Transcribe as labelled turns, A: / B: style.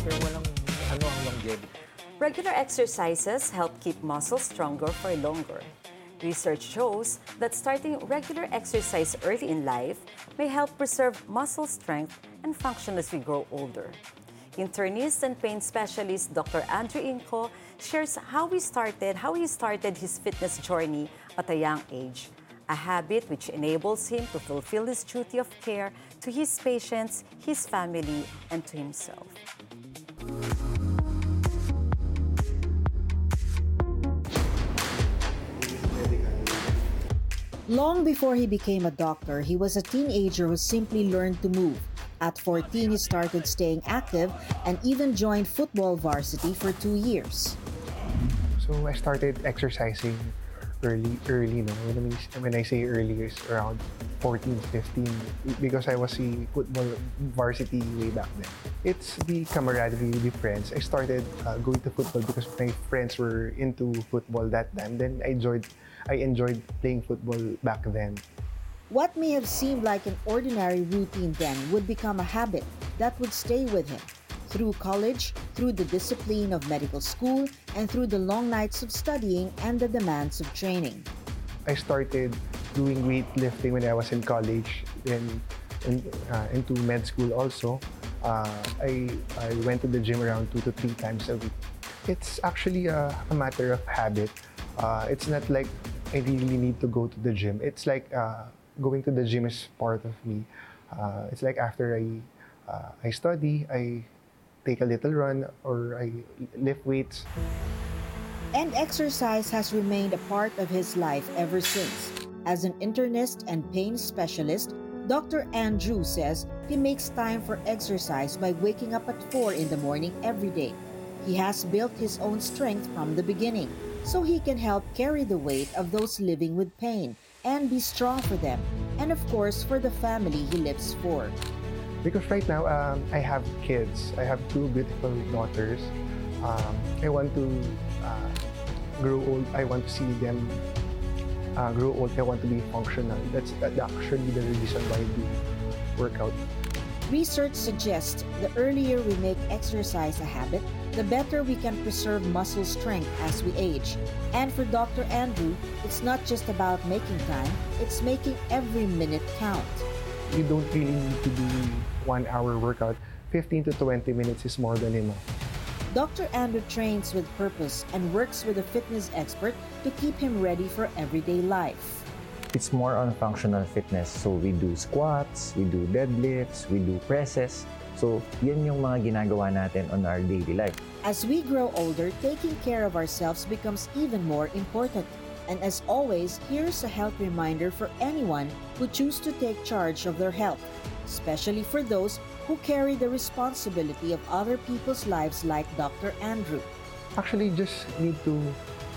A: pero walang ang longevity.
B: Regular exercises help keep muscles stronger for longer. Research shows that starting regular exercise early in life may help preserve muscle strength and function as we grow older. Internist and pain specialist Dr. Andrew Inco shares how he started his fitness journey at a young age, a habit which enables him to fulfill his duty of care to his patients, his family, and to himself.
C: Long before he became a doctor, he was a teenager who simply learned to move. At 14, he started staying active and even joined football varsity for 2 years.
D: So I started exercising early, no? When I say early, it's around 14, 15, because I was a football varsity way back then. It's the camaraderie with the friends. I started going to football because my friends were into football that time. Then I enjoyed playing football back then.
C: What may have seemed like an ordinary routine then would become a habit that would stay with him. Through college, through the discipline of medical school, and through the long nights of studying and the demands of training.
D: I started doing weightlifting when I was in college, then into med school also. I went to the gym around 2 to 3 times a week. It's actually a matter of habit. It's not like I really need to go to the gym. It's like going to the gym is part of me. It's like after I study, I take a little run or I lift weights.
C: And exercise has remained a part of his life ever since. As an internist and pain specialist, Dr. Andrew says he makes time for exercise by waking up at 4 in the morning every day. He has built his own strength from the beginning, so he can help carry the weight of those living with pain and be strong for them, and of course for the family he lives for.
D: Because right now, I have kids. I have 2 beautiful daughters. I want to grow old. I want to see them grow old. I want to be functional. That's actually the reason why I do workout.
C: Research suggests the earlier we make exercise a habit, the better we can preserve muscle strength as we age. And for Dr. Andrew, it's not just about making time, it's making every minute count.
D: You don't really need to do 1 hour workout. 15 to 20 minutes is more than enough.
C: Dr. Andrew trains with purpose and works with a fitness expert to keep him ready for everyday life.
A: It's more on functional fitness. So we do squats, we do deadlifts, we do presses. So yan yung mga ginagawa natin on our daily life.
C: As we grow older, taking care of ourselves becomes even more important. And as always, here's a health reminder for anyone who choose to take charge of their health, especially for those who carry the responsibility of other people's lives like Dr. Andrew.
D: Actually, just need to